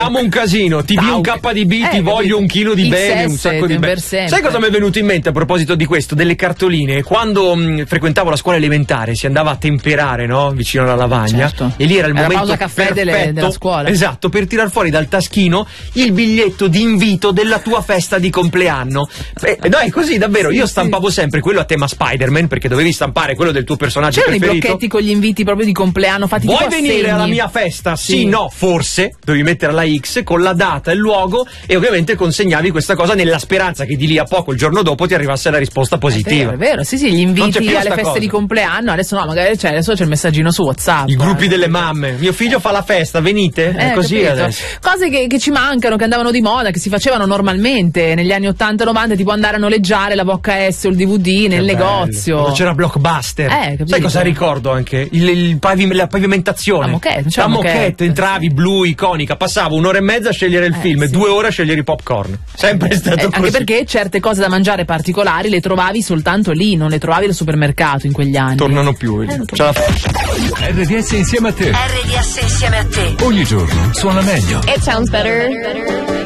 Amo un casino, TV un KDB, ti voglio un chilo di bene, un sacco di bene. Sai cosa mi è venuto in mente a proposito di questo? Delle cartoline. Quando frequentavo la scuola elementare si andava a temperare, no? Vicino alla lavagna. Certo. E lì era il momento pausa caffè della scuola. Esatto, per tirar fuori dal taschino il biglietto di invito della tua festa di compleanno. No, è così davvero. Io stampavo sempre quello a tema Spider-Man, perché dovevi stampare quello del tuo personaggio preferito. C'erano i blocchetti con gli inviti proprio di compleanno fatti Vuoi tipo venire alla mia festa? Sì, no, forse. Dovevi mettere la X con la data e il luogo e ovviamente consegnavi questa cosa nella speranza che di lì a poco, il giorno dopo, ti arrivasse la risposta positiva. È vero, sì, gli inviti alle feste di compleanno. Adesso no, magari adesso c'è il messaggino su WhatsApp. I gruppi delle mamme. Mio figlio fa la festa, venite? È così capito. adesso. Cose che ci mancano, che andavano di moda, che si facevano normalmente negli anni 80 e 90, tipo andare a noleggiare la VHS o il DVD nel negozio. Quando c'era Blockbuster. Sai cosa ricordo anche? La pavimentazione. La moquette, entravi blu, iconica, passavo un'ora e mezza a scegliere il film e 2 ore a scegliere i popcorn. Sempre stato così. Anche perché certe cose da mangiare particolari le trovavi soltanto lì, non le trovavi al supermercato in quegli anni. Tornano più. RDS insieme a te. RDS insieme a te. Ogni giorno suona meglio. It sounds better.